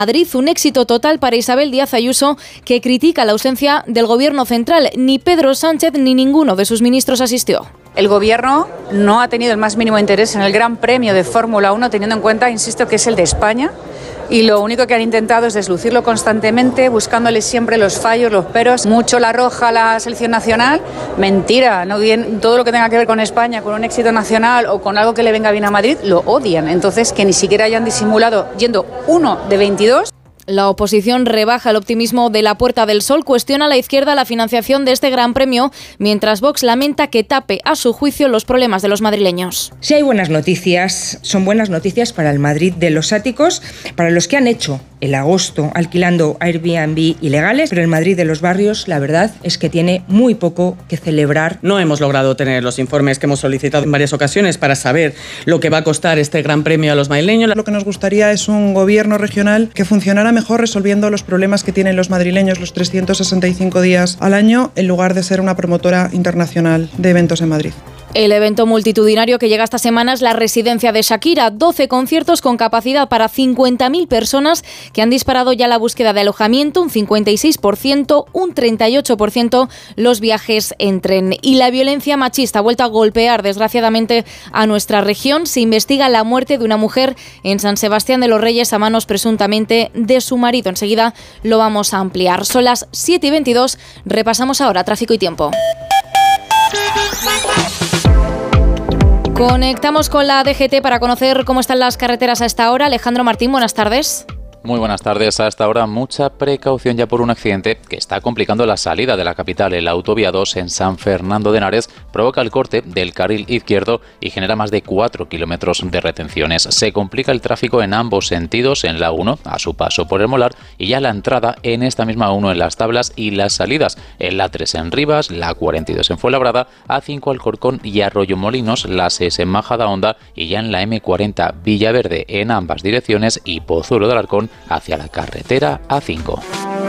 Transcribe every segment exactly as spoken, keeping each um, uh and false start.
Madrid, un éxito total para Isabel Díaz Ayuso, que critica la ausencia del gobierno central. Ni Pedro Sánchez ni ninguno de sus ministros asistió. El Gobierno no ha tenido el más mínimo interés en el Gran Premio de Fórmula uno, teniendo en cuenta, insisto, que es el de España. Y lo único que han intentado es deslucirlo constantemente, buscándole siempre los fallos, los peros. Mucho la roja la selección nacional. Mentira, no bien, todo lo que tenga que ver con España, con un éxito nacional o con algo que le venga bien a Madrid, lo odian. Entonces, que ni siquiera hayan disimulado yendo uno de veintidós. La oposición rebaja el optimismo de la Puerta del Sol, cuestiona a la izquierda la financiación de este Gran Premio, mientras Vox lamenta que tape, a su juicio, los problemas de los madrileños. Si hay buenas noticias, son buenas noticias para el Madrid de los áticos, para los que han hecho el agosto alquilando Airbnb ilegales, pero el Madrid de los barrios, la verdad es que tiene muy poco que celebrar. No hemos logrado tener los informes que hemos solicitado en varias ocasiones para saber lo que va a costar este Gran Premio a los madrileños. Lo que nos gustaría es un gobierno regional que funcionara mejor resolviendo los problemas que tienen los madrileños los trescientos sesenta y cinco días al año, en lugar de ser una promotora internacional de eventos en Madrid. El evento multitudinario que llega esta semana es la residencia de Shakira, doce conciertos con capacidad para cincuenta mil personas que han disparado ya la búsqueda de alojamiento, un cincuenta y seis por ciento, un treinta y ocho por ciento los viajes en tren. Y la violencia machista ha vuelto a golpear desgraciadamente a nuestra región. Se investiga la muerte de una mujer en San Sebastián de los Reyes a manos presuntamente de su marido. Enseguida lo vamos a ampliar. Son las siete y veintidós, repasamos ahora tráfico y tiempo. Conectamos con la D G T para conocer cómo están las carreteras a esta hora. Alejandro Martín, buenas tardes. Muy buenas tardes. A esta hora mucha precaución ya por un accidente que está complicando la salida de la capital. El autovía dos en San Fernando de Henares provoca el corte del carril izquierdo y genera más de cuatro kilómetros de retenciones. Se complica el tráfico en ambos sentidos, en la uno a su paso por el Molar y ya la entrada en esta misma uno en Las Tablas y las salidas en la tres en Rivas, la cuarenta y dos en Fuenlabrada, A cinco Alcorcón y Arroyomolinos, la seis en Majadahonda y ya en la eme cuarenta Villaverde en ambas direcciones y Pozuelo de Alarcón hacia la carretera A cinco.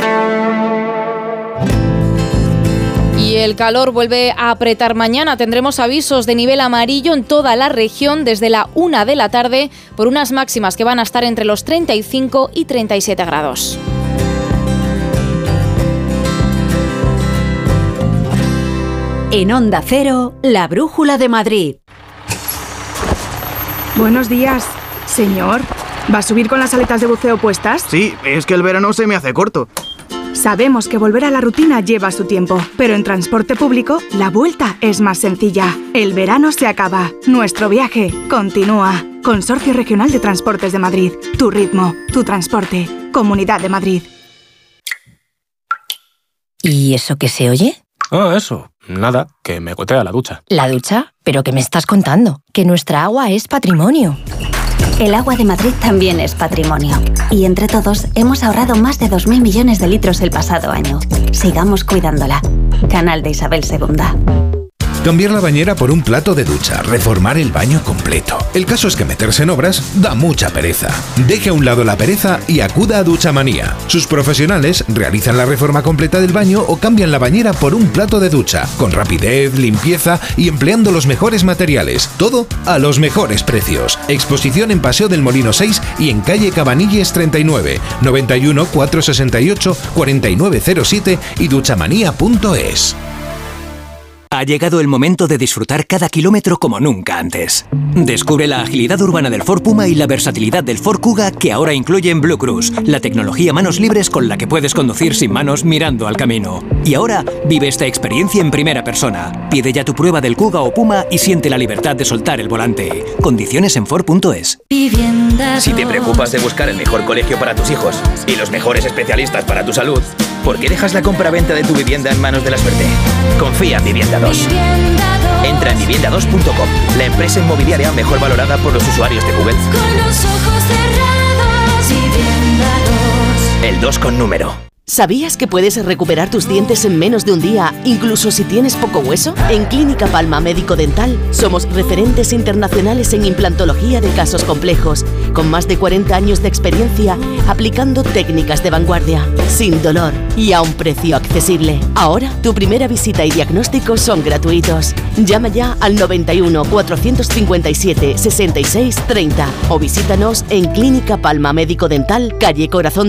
Y el calor vuelve a apretar mañana. Tendremos avisos de nivel amarillo en toda la región desde la una de la tarde por unas máximas que van a estar entre los treinta y cinco y treinta y siete grados. En Onda Cero, la Brújula de Madrid. Buenos días, señor. ¿Va a subir con las aletas de buceo puestas? Sí, es que el verano se me hace corto. Sabemos que volver a la rutina lleva su tiempo, pero en transporte público la vuelta es más sencilla. El verano se acaba, nuestro viaje continúa. Consorcio Regional de Transportes de Madrid. Tu ritmo, tu transporte. Comunidad de Madrid. ¿Y eso qué se oye? Ah, eso. Nada, que me gotea la ducha. ¿La ducha? ¿Pero qué me estás contando? Que nuestra agua es patrimonio. El agua de Madrid también es patrimonio. Y entre todos hemos ahorrado más de dos mil millones de litros el pasado año. Sigamos cuidándola. Canal de Isabel segunda. Cambiar la bañera por un plato de ducha, reformar el baño completo. El caso es que meterse en obras da mucha pereza. Deje a un lado la pereza y acuda a Duchamanía. Sus profesionales realizan la reforma completa del baño o cambian la bañera por un plato de ducha, con rapidez, limpieza y empleando los mejores materiales. Todo a los mejores precios. Exposición en Paseo del Molino seis y en calle Cabanilles treinta y nueve, noventa y uno, cuatrocientos sesenta y ocho, cuarenta y nueve cero siete y duchamanía punto es. Ha llegado el momento de disfrutar cada kilómetro como nunca antes. Descubre la agilidad urbana del Ford Puma y la versatilidad del Ford Kuga que ahora incluyen Blue Cruise, la tecnología manos libres con la que puedes conducir sin manos mirando al camino. Y ahora vive esta experiencia en primera persona. Pide ya tu prueba del Kuga o Puma y siente la libertad de soltar el volante. Condiciones en Ford punto es. Si te preocupas de buscar el mejor colegio para tus hijos y los mejores especialistas para tu salud, ¿por qué dejas la compra-venta de tu vivienda en manos de la suerte? Confía en Vivienda dos. Entra en vivienda dos punto com, la empresa inmobiliaria mejor valorada por los usuarios de Google. Con los ojos cerrados, Vivienda dos. El dos con número. ¿Sabías que puedes recuperar tus dientes en menos de un día, incluso si tienes poco hueso? En Clínica Palma Médico Dental somos referentes internacionales en implantología de casos complejos, con más de cuarenta años de experiencia aplicando técnicas de vanguardia, sin dolor y a un precio accesible. Ahora, tu primera visita y diagnóstico son gratuitos. Llama ya al noventa y uno, cuatrocientos cincuenta y siete, sesenta y seis, treinta o visítanos en Clínica Palma Médico Dental, calle Corazón